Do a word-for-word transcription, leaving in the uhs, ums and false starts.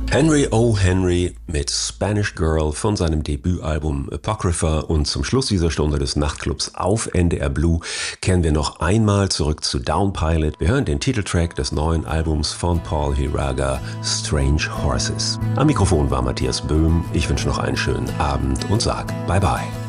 Henry O. Henry mit Spanish Girl von seinem Debütalbum Apocrypha, und zum Schluss dieser Stunde des Nachtclubs auf N D R Blue kehren wir noch einmal zurück zu Downpilot. Wir hören den Titeltrack des neuen Albums von Paul Hiraga, Strange Horses. Am Mikrofon war Matthias Böhm. Ich wünsche noch einen schönen Abend und sag bye bye.